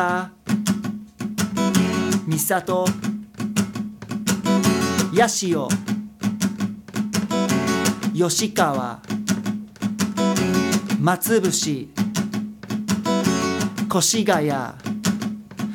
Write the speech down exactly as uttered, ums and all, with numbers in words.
三郷八潮吉川松伏越谷